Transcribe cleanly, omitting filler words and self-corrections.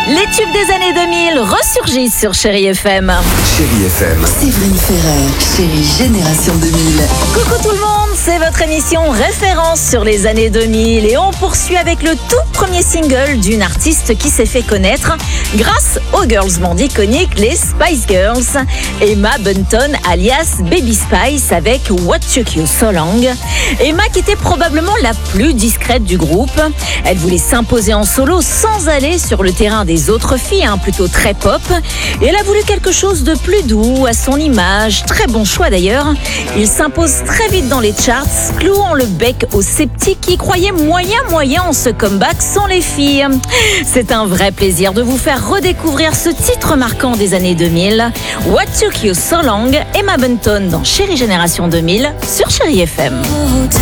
Les tubes des années 2000 ressurgissent sur Chérie FM. Chérie FM. Séverine Ferrer, Chérie Génération 2000. Coucou tout le monde, c'est votre émission référence sur les années 2000 et on poursuit avec le tout premier single d'une artiste qui s'est fait connaître grâce aux girls band iconiques, les Spice Girls. Emma Bunton alias Baby Spice avec What Took You So Long. Emma qui était probablement la plus discrète du groupe. Elle voulait s'imposer en solo sans aller sur le terrain des autres filles, plutôt très pop. Et elle a voulu quelque chose de plus doux à son image. Très bon choix d'ailleurs. Il s'impose très vite dans les charts, clouant le bec aux sceptiques qui croyaient moyen en ce comeback sans les filles. C'est un vrai plaisir de vous faire redécouvrir ce titre marquant des années 2000. What Took You So Long, Emma Bunton dans Chérie Génération 2000 sur Chérie FM.